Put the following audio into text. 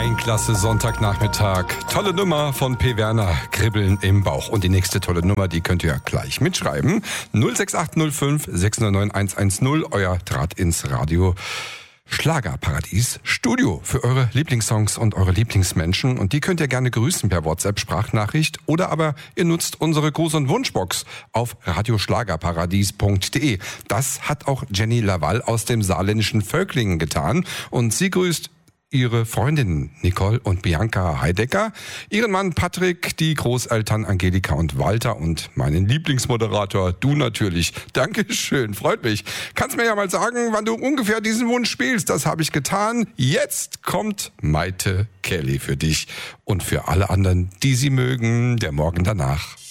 Ein klasse Sonntagnachmittag. Tolle Nummer von P. Werner, Kribbeln im Bauch. Und die nächste tolle Nummer, die könnt ihr gleich mitschreiben. 06805 609 110, euer Draht ins Radio. Schlagerparadies Studio für eure Lieblingssongs und eure Lieblingsmenschen. Und die könnt ihr gerne grüßen per WhatsApp-Sprachnachricht oder aber ihr nutzt unsere Gruß- und Wunschbox auf radioschlagerparadies.de. Das hat auch Jenny Laval aus dem saarländischen Völklingen getan. Und sie grüßt ihre Freundinnen Nicole und Bianca Heidecker, ihren Mann Patrick, die Großeltern Angelika und Walter und meinen Lieblingsmoderator, du natürlich. Dankeschön, freut mich. Kannst mir ja mal sagen, wann du ungefähr diesen Wunsch spielst. Das habe ich getan. Jetzt kommt Maite Kelly für dich und für alle anderen, die sie mögen, der Morgen danach.